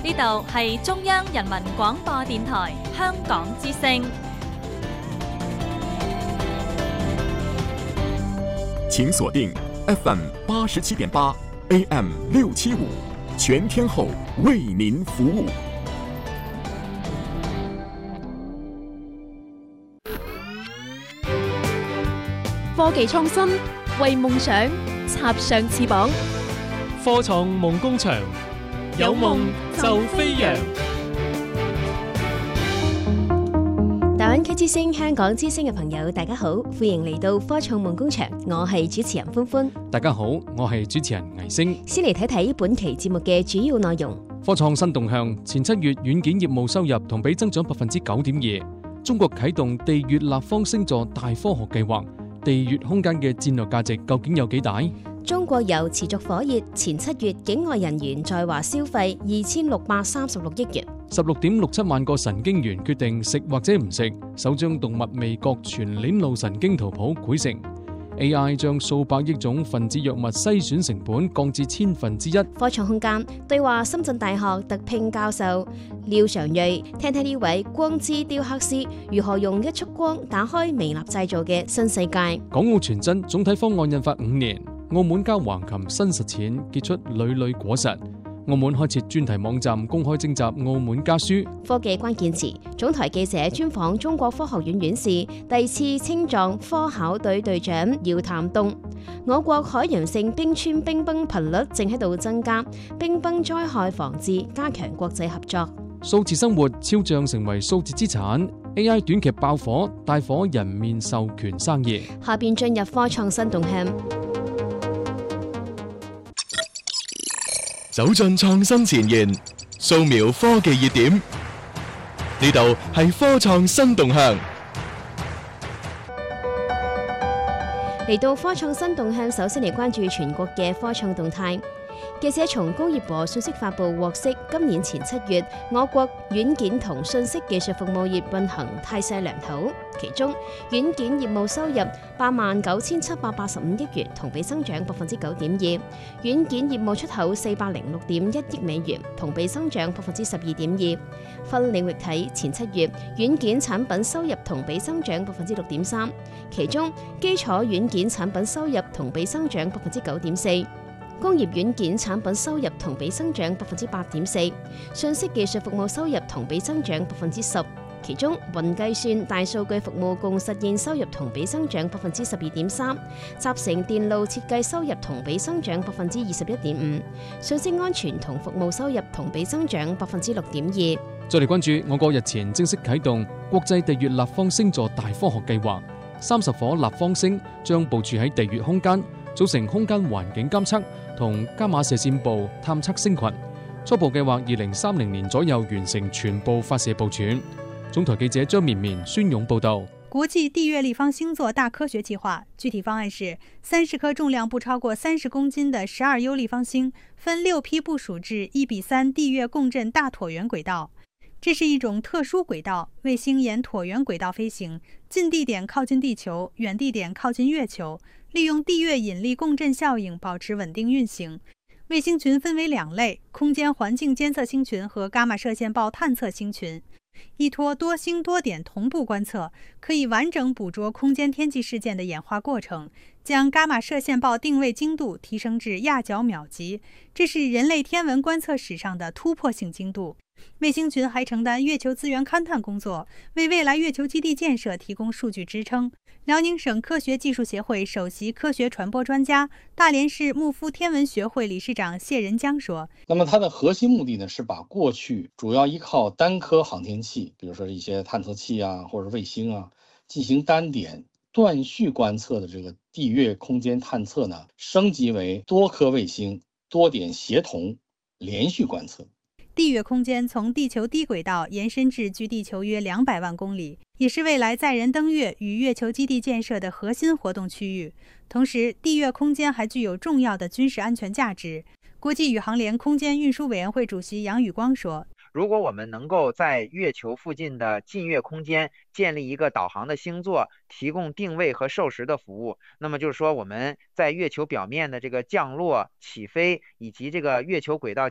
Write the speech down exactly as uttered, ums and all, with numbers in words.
呢度係中央人民廣播電台香港之聲。 請鎖定 F M 八十七點八 A M 六七五，全天候為您服務。 科技創新，為夢想插上翅膀。 科創夢工場，有夢就飛揚。 大灣區之聲、香港之聲嘅朋友，大家好，歡迎嚟到科創夢工場，我係主持人歡歡。 大家好，我係主持人倪星。 先嚟睇睇本期節目嘅主要內容。 科創新動向，前七月軟件業務收入同比增長百分之九點二。中國啟動地月立方星座大科學計劃。地月空間嘅戰略價值究竟有幾大？ 中國遊持續火熱，前七月境外人員在華消費二千六百三十六億元。 十六點六七萬個神經元決定食或者唔食，首張動物味覺全鏈路神經圖譜繪成。A I 將數百億種分子藥物篩選成本降至千分之一。 科創空間對話深圳大學特聘教授廖常瑞，聽聽呢位光之雕刻師如何用一束光打開微粒製造嘅新世界。 港澳傳真總體方案印發五年，澳門交橫琴新實踐結出屢屢果實。澳門開設專題網站公開徵集澳門家書。 科技關鍵詞，總台記者專訪中國科學院院士、第次青壯科考隊隊長姚潭東。我國海洋性冰川冰崩頻率正喺度增加，冰崩災害防治加強國際合作。 數字生活超漲成為數字資產。A I 短劇爆火，大火人面授權生意。 下邊進入科創新動向。 走進創新前沿，掃描科技熱點，呢度係科創新動向。 嚟到科創新動向，首先嚟關注全國嘅科創動態。記者從工業和信息發布獲悉，今年前七月，我國軟件同信息技術服務業運行態勢良好，其中軟件業務收入八萬九千七百八十五億元，同比增長百分之九點二；軟件業務出口四百零六點一億美元，同比增長百分之十二點二。分領域睇，前七月軟件產品收入同比增長百分之六點三，其中基礎軟件產品收入同比增長百分之九點四。工業軟件產品收入同比增長百分之八點四，信息技術服務收入同比增長百分之十，其中雲計算、大數據服務共實現收入同比增長百分之十二點三，集成電路設計收入同比增長百分之二十一點五，信息安全同服務收入同比增長百分之六點二。 再嚟關注我國日前正式啟動國際地月立方星座大科學計劃，三十顆立方星將部署喺地月空間，組成空間環境監測同伽馬射線暴探測星群。初步計劃二零三零年左右完成全部發射部署。總台記者張綿綿、孫勇報道。 國際地月立方星座大科學計劃具體方案是三十顆重量不超過三十公斤的十二 U 立方星，分六批部署至一比三地月共振大橢圓軌道。這是一種特殊軌道，衛星沿橢圓軌道飛行，近地點靠近地球，遠地點靠近月球，利用地月引力共振效應保持穩定運行。衛星群分為兩類：空間環境監測星群和伽馬射線暴探測星群。依託多星多點同步觀測，可以完整捕捉空間天氣事件的演化過程，將伽馬射線暴定位精度提升至亞角秒級，這是人類天文觀測史上的突破性精度。衛星群還承擔月球資源勘探工作，為未來月球基地建設提供數據支撐。遼寧省科學技術協會首席科學傳播專家、大連市木夫天文學會理事長謝仁江說： 那麼它的核心目的呢，是把過去主要依靠單顆航天器，比如說一些探測器啊，或者衛星啊，進行單點斷續觀測的這個地月空間探測呢，升級為多顆衛星多點協同連續觀測。 地月空間從地球低軌道延伸至距地球約兩百萬公里，也是未來載人登月與月球基地建設的核心活動區域。同時，地月空間還具有重要的軍事安全價值。國際宇航聯空間運輸委員會主席楊宇光說： 如果我們能夠在月球附近的近月空間建立一個導航的星座，提供定位和授時的服務，那麼就是說我們在月球表面的這個降落、起飛以及這個月球軌道